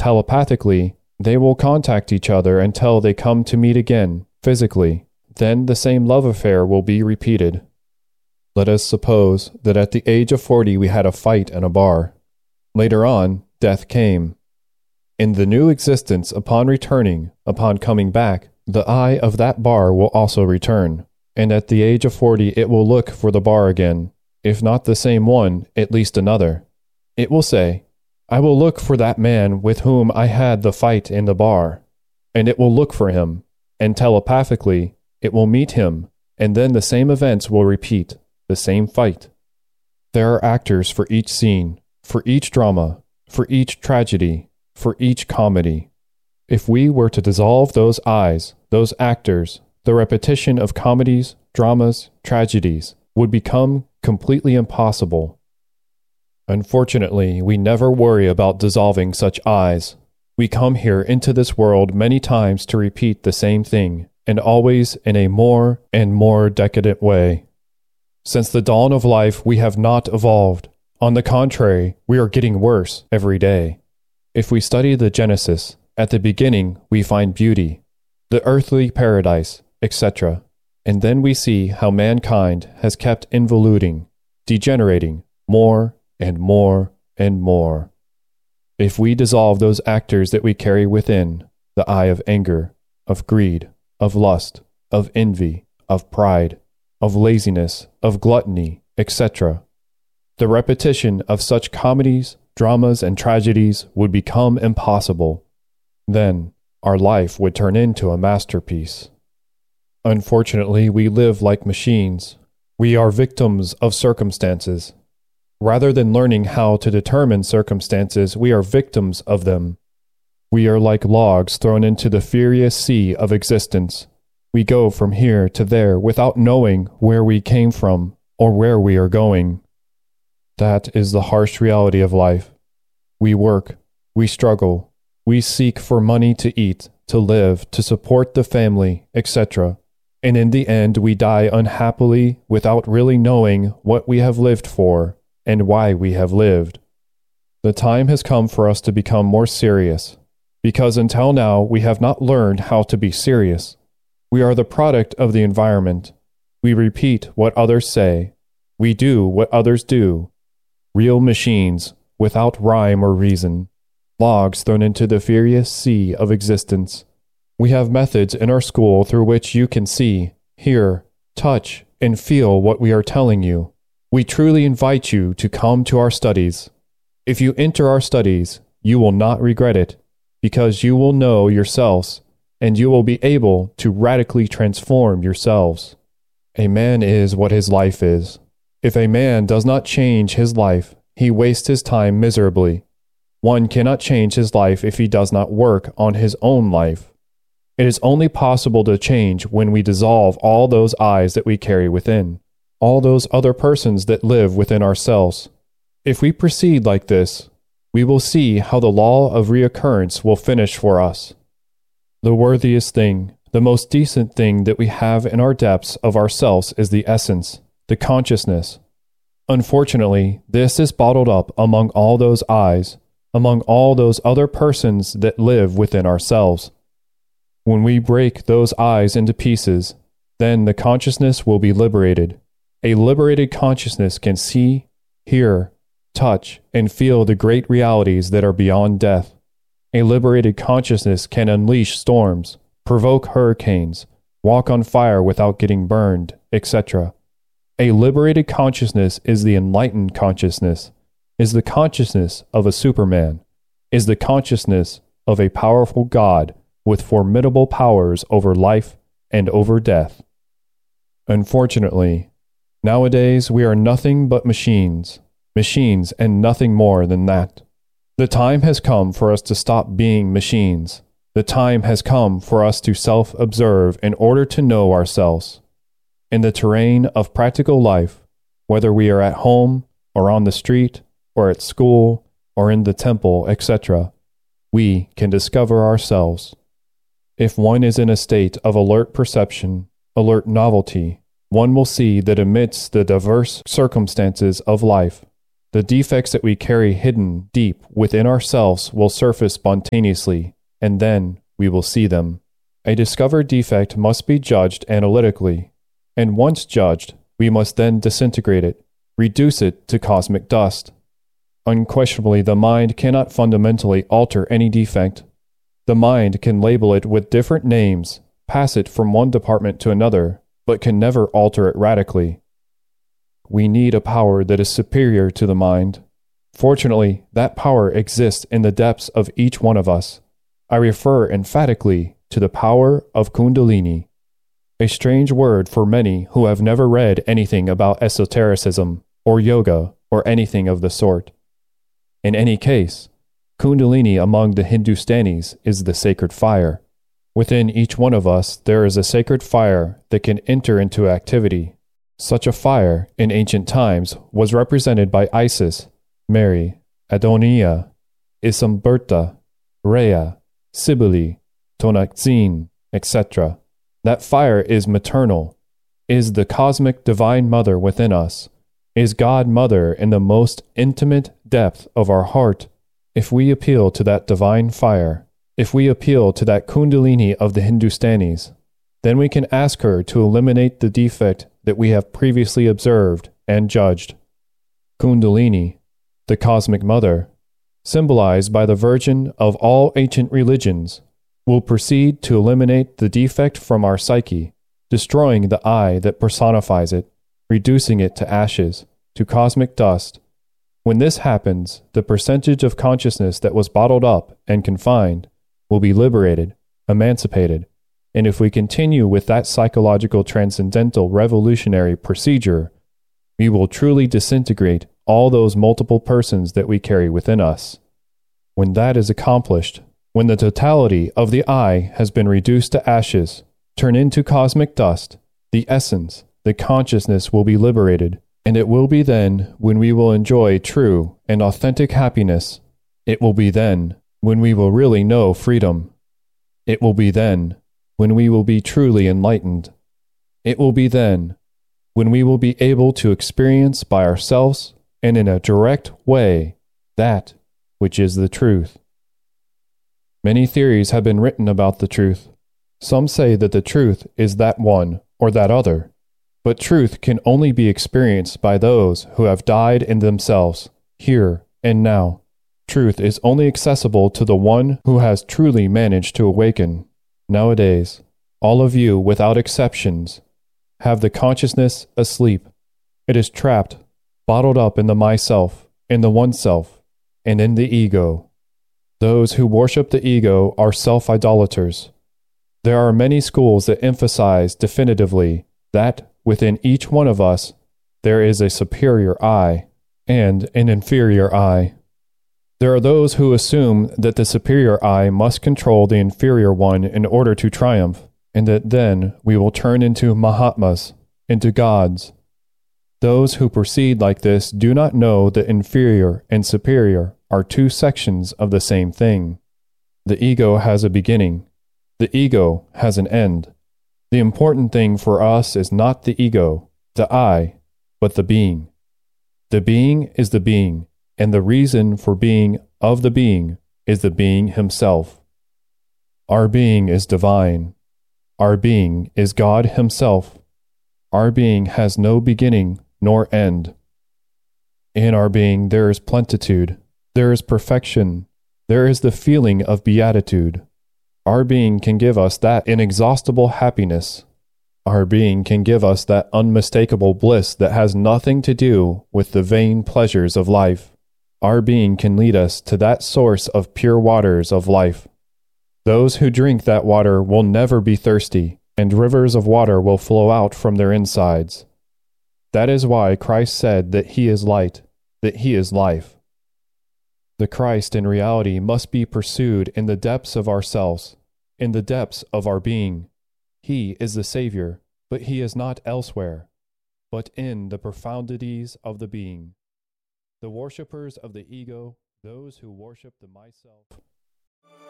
telepathically, they will contact each other until they come to meet again, physically. Then the same love affair will be repeated. Let us suppose that at the age of 40 we had a fight in a bar. Later on, death came. In the new existence, upon returning, upon coming back, the I of that bar will also return, and at the age of 40 it will look for the bar again, if not the same one, at least another. It will say, I will look for that man with whom I had the fight in the bar, and it will look for him, and telepathically, it will meet him, and then the same events will repeat, the same fight. There are actors for each scene, for each drama, for each tragedy, for each comedy. If we were to dissolve those I's, those actors, the repetition of comedies, dramas, tragedies would become completely impossible. Unfortunately, we never worry about dissolving such I's. We come here into this world many times to repeat the same thing, and always in a more and more decadent way. Since the dawn of life, we have not evolved. On the contrary, we are getting worse every day. If we study the Genesis, at the beginning we find beauty, the earthly paradise, etc. And then we see how mankind has kept involuting, degenerating more and more and more. If we dissolve those actors that we carry within, the eye of anger, of greed, of lust, of envy, of pride, of laziness, of gluttony, etc., the repetition of such comedies, dramas, and tragedies would become impossible. Then our life would turn into a masterpiece. Unfortunately, we live like machines. We are victims of circumstances. Rather than learning how to determine circumstances, we are victims of them. We are like logs thrown into the furious sea of existence. We go from here to there without knowing where we came from or where we are going. That is the harsh reality of life. We work, we struggle, we seek for money to eat, to live, to support the family, etc. And in the end we die unhappily without really knowing what we have lived for and why we have lived. The time has come for us to become more serious, because until now we have not learned how to be serious. We are the product of the environment. We repeat what others say. We do what others do. Real machines, without rhyme or reason. Logs thrown into the furious sea of existence. We have methods in our school through which you can see, hear, touch, and feel what we are telling you. We truly invite you to come to our studies. If you enter our studies, you will not regret it, because you will know yourselves, and you will be able to radically transform yourselves. A man is what his life is. If a man does not change his life, he wastes his time miserably. One cannot change his life if he does not work on his own life. It is only possible to change when we dissolve all those I's that we carry within, all those other persons that live within ourselves. If we proceed like this, we will see how the law of reoccurrence will finish for us. The worthiest thing, the most decent thing that we have in our depths of ourselves is the essence, the consciousness. Unfortunately, this is bottled up among all those I's, among all those other persons that live within ourselves. When we break those I's into pieces, then the consciousness will be liberated. A liberated consciousness can see, hear, touch, and feel the great realities that are beyond death. A liberated consciousness can unleash storms, provoke hurricanes, walk on fire without getting burned, etc. A liberated consciousness is the enlightened consciousness, is the consciousness of a Superman, is the consciousness of a powerful God with formidable powers over life and over death. Unfortunately, nowadays we are nothing but machines and nothing more than that. The time has come for us to stop being machines. The time has come for us to self-observe in order to know ourselves. In the terrain of practical life, whether we are at home or on the street or at school or in the temple, etc., we can discover ourselves. If one is in a state of alert perception, alert novelty, one will see that amidst the diverse circumstances of life, The defects that we carry hidden deep within ourselves will surface spontaneously, and then we will see them. A discovered defect must be judged analytically, and once judged, we must then disintegrate it, reduce it to cosmic dust. Unquestionably, the mind cannot fundamentally alter any defect. The mind can label it with different names, pass it from one department to another, but can never alter it radically. We need a power that is superior to the mind. Fortunately, that power exists in the depths of each one of us. I refer emphatically to the power of Kundalini, a strange word for many who have never read anything about esotericism or yoga or anything of the sort. In any case, Kundalini among the Hindustanis is the sacred fire. Within each one of us there is a sacred fire that can enter into activity. Such a fire, in ancient times, was represented by Isis, Mary, Adonia, Isamberta, Rhea, Cybele, Tonantzin, etc. That fire is maternal, is the cosmic divine mother within us, is God Mother in the most intimate depth of our heart. If we appeal to that divine fire, if we appeal to that Kundalini of the Hindustanis, then we can ask her to eliminate the defect that we have previously observed and judged. Kundalini, the cosmic mother, symbolized by the Virgin of all ancient religions, will proceed to eliminate the defect from our psyche, destroying the I that personifies it, reducing it to ashes, to cosmic dust. When this happens, the percentage of consciousness that was bottled up and confined will be liberated, emancipated, and if we continue with that psychological transcendental revolutionary procedure, we will truly disintegrate all those multiple persons that we carry within us. When that is accomplished, when the totality of the I has been reduced to ashes, turned into cosmic dust, the essence, the consciousness will be liberated, and it will be then when we will enjoy true and authentic happiness. It will be then when we will really know freedom. It will be then when we will be truly enlightened. It will be then when we will be able to experience by ourselves and in a direct way that which is the truth. Many theories have been written about the truth. Some say that the truth is that one or that other, but truth can only be experienced by those who have died in themselves, here and now. Truth is only accessible to the one who has truly managed to awaken. Nowadays, all of you, without exceptions, have the consciousness asleep. It is trapped, bottled up in the myself, in the oneself, and in the ego. Those who worship the ego are self-idolaters. There are many schools that emphasize definitively that within each one of us there is a superior I and an inferior I. There are those who assume that the superior I must control the inferior one in order to triumph, and that then we will turn into Mahatmas, into gods. Those who proceed like this do not know that inferior and superior are two sections of the same thing. The ego has a beginning. The ego has an end. The important thing for us is not the ego, the I, but the being. The being is the being, and the reason for being of the being is the being himself. Our being is divine. Our being is God himself. Our being has no beginning nor end. In our being there is plenitude, there is perfection, there is the feeling of beatitude. Our being can give us that inexhaustible happiness. Our being can give us that unmistakable bliss that has nothing to do with the vain pleasures of life. Our being can lead us to that source of pure waters of life. Those who drink that water will never be thirsty, and rivers of water will flow out from their insides. That is why Christ said that He is light, that He is life. The Christ in reality must be pursued in the depths of ourselves, in the depths of our being. He is the Savior, but He is not elsewhere, but in the profundities of the being. The worshippers of the ego, those who worship the myself,